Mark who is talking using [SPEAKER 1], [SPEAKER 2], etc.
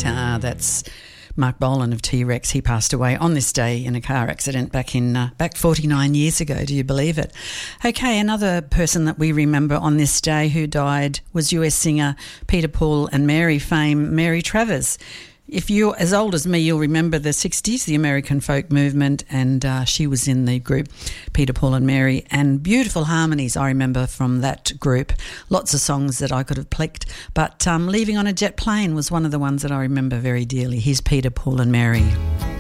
[SPEAKER 1] That's Mark Bolan of T-Rex. He passed away on this day in a car accident back 49 years ago. Do you believe it? Okay, another person that we remember on this day who died was US singer Peter, Paul and Mary fame Mary Travers. If you're as old as me, you'll remember the 60s, the American folk movement, and she was in the group Peter, Paul and Mary, and beautiful harmonies I remember from that group. Lots of songs that I could have picked, but Leaving on a Jet Plane was one of the ones that I remember very dearly. Here's Peter, Paul and Mary.